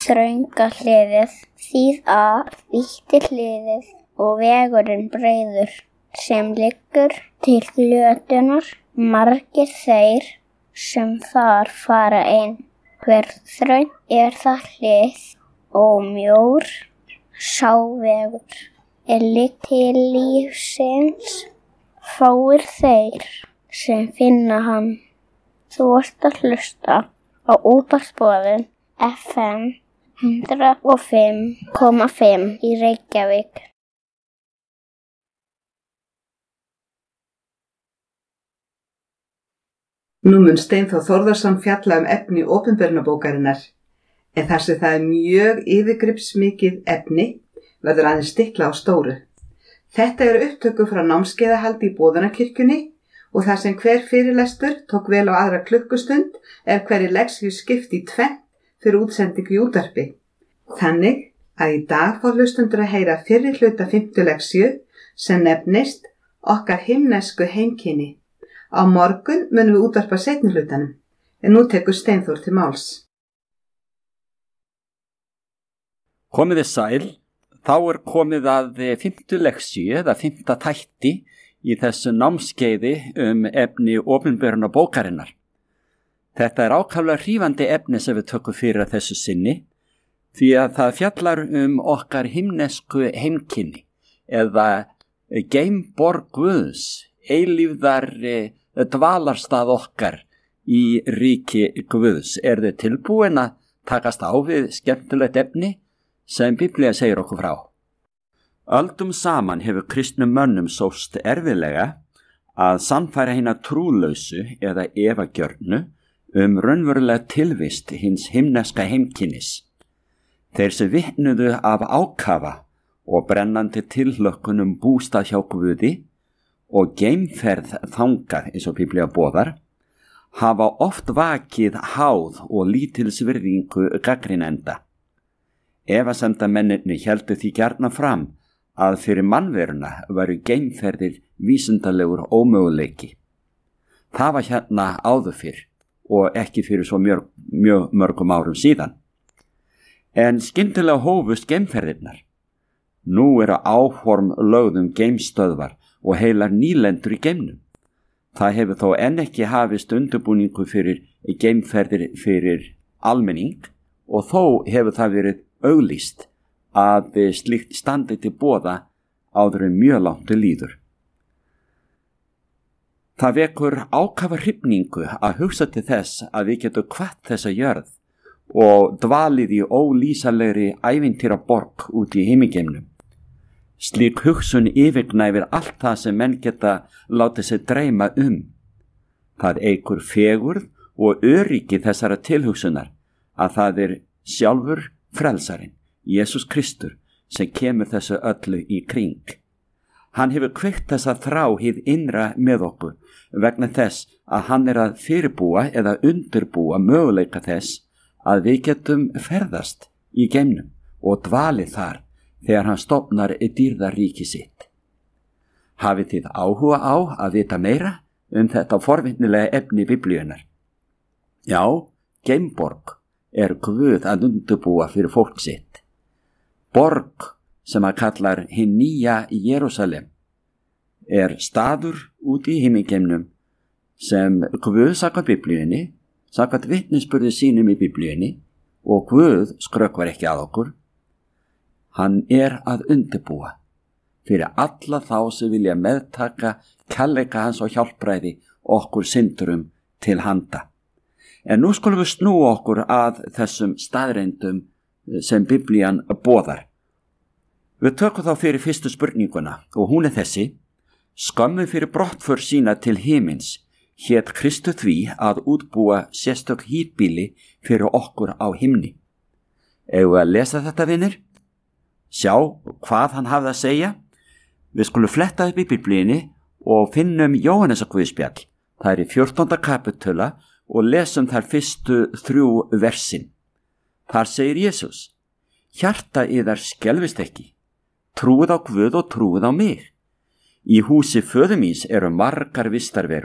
þrönga hliðið, þýð vítti hliðið og vegurinn breiður sem liggur til glötunar, margir þeir sem þar fara inn. Hver þröng það hlið og mjór sá vegur liggur til lífsins, fáir þeir sem finna hann. Þú ert að hlusta á útvarpsboðun FM 105,5 í Reykjavík. Nú mun Steinþór Þórðarson fjalla efni opinberunarbókarinnar, en þar sem það mjög yfirgripsmikið efni verður aðeins stikla á stóru. Þetta eru upptöku frá námskeiðahaldi í Boðunarkirkjunni og þar sem hver fyrirlestur tók vel á aðra klukkustund hverri leksíu skipt í tvennt fyrir útsendingu í útvarpi. Þannig að í dag fá hlustendur að heyra fyrri hluta 5. leksíu sem nefnist Okkar himnesku heimkynni. Á morgun munum við útvarpa seinni hlutanum, en nú tekur Steinþór til máls. Komiði sæl, þá komið að 5. leksíu eða 5. þætti í þessu námskeiði efni opinberunarbókarinnar. Þetta er ákaflega hrífandi efni sem við tökum fyrir að þessu sinni, því að það fjallar okkar himnesku heimkynni eða geimborg Guðs, eilífðar dvalarstað okkar í ríki Guðs. Þið tilbúin að takast á við skemmtilegt efni sem Biblía segir okkur frá? Öldum saman hefur kristnum mönnum sóst erfiðlega að sannfæra hina trúlausu eða efagjörnu raunverulega tilvist hins himneska heimkynnis. Þeir sem vitnuðu af ákafa og brennandi tilhlökkun bústað hjá Guði og geimferð þangað eins og Biblía boðar, hafa oft vakið háð og lítilsvirðingu gagnrýnenda. Efasemdamennirnir héldu því gjarnan fram að fyrir mannveruna væru geimferðir vísindalegur ómöguleiki. Það var hérna áður fyrr og ekki fyrir svo mjög mörgum árum síðan. En skyndilega hófust geimferðirnar. Nú eru áform lögð geimstöðvar og heilar nýlendur í geimnum. Það hefur þó enn ekki hafist undirbúningu fyrir geimferðir fyrir almenning og þó hefur það verið auglýst að slíkt standi til boða áður mjög langt líður. Það vekur ákafa hrifningu að hugsa til þess að við getum kvatt þessa jörð og dvalið í ólýsalegri ævintýraborg út í himigeimnum. Slík hugsun yfirgnæfir allt það sem menn geta látið sig dreyma Það eykur fegurð og öryggi þessara tilhugsunar að það sjálfur frelsarinn, Jesús Kristur, sem kemur þessu öllu í kring. Hann hefur kveikt þessa þrá hið innra með okkur vegna þess að hann að fyrirbúa eða undirbúa möguleika þess að við getum ferðast í geimnum og dvalið þar þegar hann stofnar dýrðaríki sitt. Hafið þið áhuga á að vita meira þetta forvitnilega efni Biblíunnar? Já, geimborg Guð að undirbúa fyrir fólk sitt. Borg sem kallar hinn nýja Jerúsalem staður út í himigeimnum sem Guð samkvæmt Biblíunni, samkvæmt vitnisburði sínum í Biblíunni, og Guð skrökvar ekki að okkur. Hann að undirbúa fyrir alla þá sem vilja meðtaka kærleika hans og hjálpræði okkur syndurum til handa. En nú skulum við snúa okkur að þessum staðreyndum sem Biblían boðar. Við tökum þá fyrir fyrstu spurninguna og hún þessi: skömmu fyrir brottför sína til himins hét Kristur því að útbúa sérstök híbýli fyrir okkur á himni. Eigum við að lesa þetta, vinir? Sjá hvað hann hafði að segja. Við skulum fletta upp í Biblíunni og finnum Jóhannesarguðspjall. Það í 14. kapitula og lesum þar fyrstu 3 versin. Þar segir Jesús: hjarta yðar skelfist ekki. Trúið á Guð og trúið á mig. Í húsi föður míns eru margar vistarverur.